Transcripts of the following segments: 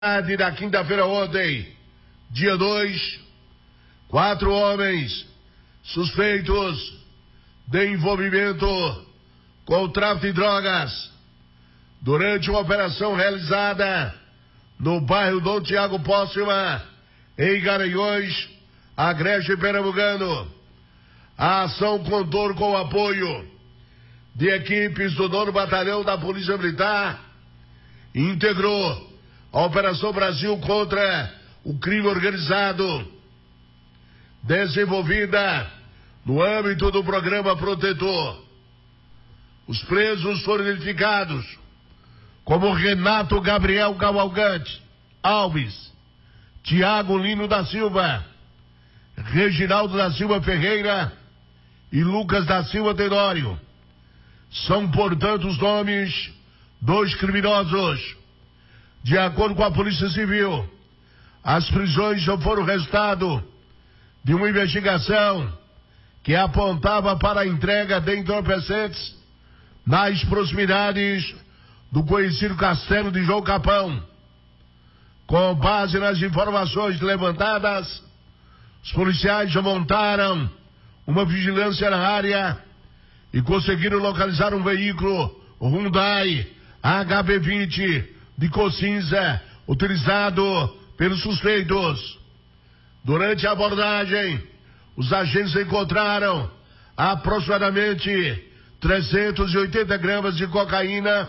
tarde da quinta-feira ontem, dia 2, 4 homens suspeitos de envolvimento com o tráfico de drogas durante uma operação realizada no bairro Dom Tiago Póstuma, em Garanhuns, Agreste Pernambucano. A ação contou com o apoio de equipes do 9º Batalhão da Polícia Militar e integrou a Operação Brasil contra o crime organizado, desenvolvida no âmbito do Programa Protetor. Os presos foram identificados como Renato Gabriel Cavalcante Alves, Tiago Lino da Silva, Reginaldo da Silva Ferreira e Lucas da Silva Tenório. São, portanto, os nomes dos criminosos. De acordo com a Polícia Civil, as prisões só foram resultado de uma investigação que apontava para a entrega de entorpecentes nas proximidades do conhecido Castelo de João Capão. Com base nas informações levantadas, os policiais já montaram uma vigilância na área e conseguiram localizar um veículo Hyundai HB20 de cor cinza, utilizado pelos suspeitos. Durante a abordagem, os agentes encontraram aproximadamente 380 gramas de cocaína,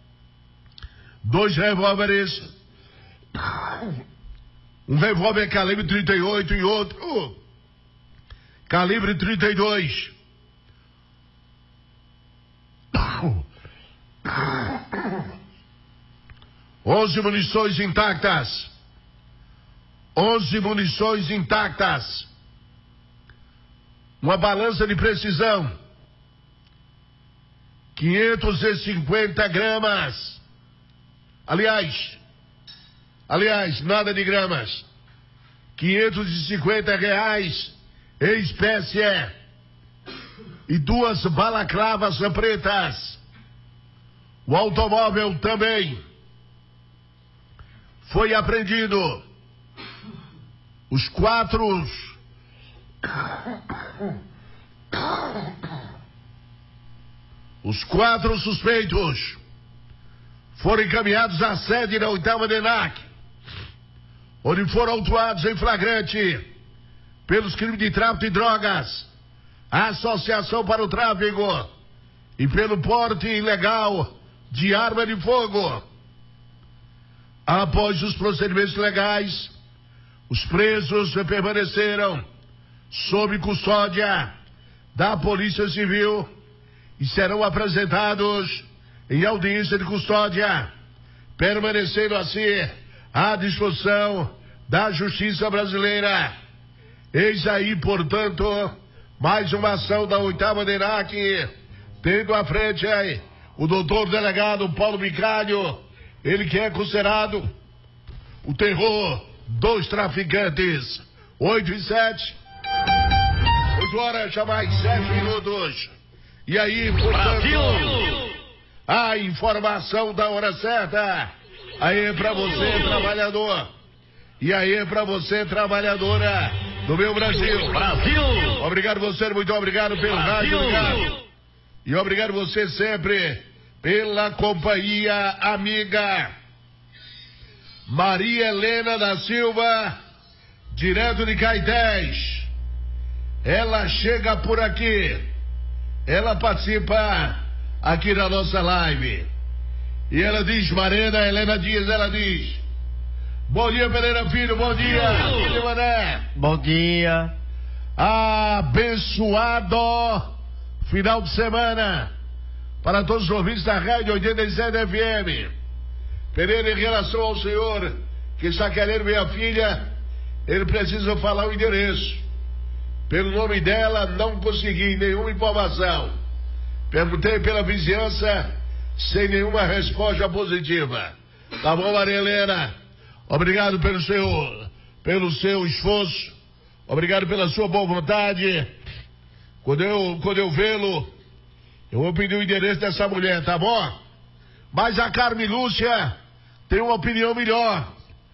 2 revólveres, um revólver calibre 38 e outro calibre 32. 11 munições intactas. 11 munições intactas. Uma balança de precisão. 550 gramas. Aliás, nada de gramas. R$550 em espécie. E 2 balaclavas pretas. O automóvel também foi apreendido. Os 4 suspeitos foram encaminhados à sede da 8ª DENAC, onde foram autuados em flagrante pelos crimes de tráfico de drogas, associação para o tráfico e pelo porte ilegal de arma de fogo. Após os procedimentos legais, os presos permaneceram sob custódia da Polícia Civil e serão apresentados em audiência de custódia, permanecendo assim à disposição da Justiça Brasileira. Eis aí, portanto, mais uma ação da 8ª DENAC, tendo à frente aí o doutor delegado Paulo Bicalho, ele que é considerado o terror dos traficantes. 8 e 7. 8 horas, já mais 7 minutos. E aí, portanto, a informação da hora certa. Aí pra você, trabalhador. E aí pra você, trabalhadora do meu Brasil. Obrigado você, muito obrigado pelo rádio, obrigado. E obrigado você sempre pela companhia amiga. Maria Helena da Silva, direto de Caetés. Ela chega por aqui. Ela participa aqui da nossa live. E ela diz, Marena Helena Dias, ela diz: bom dia, Pereira Filho, bom dia. Bom dia, Mané. Bom dia. Abençoado final de semana para todos os ouvintes da Rádio 87 FM. Pereira, em relação ao senhor que está querendo ver a filha, ele precisa falar o endereço. Pelo nome dela, não consegui nenhuma informação. Perguntei pela vizinhança, sem nenhuma resposta positiva. Tá bom, Maria Helena? Obrigado pelo seu esforço. Obrigado pela sua boa vontade. Quando eu vê-lo, eu vou pedir o endereço dessa mulher, tá bom? Mas a Carmen Lúcia tem uma opinião melhor.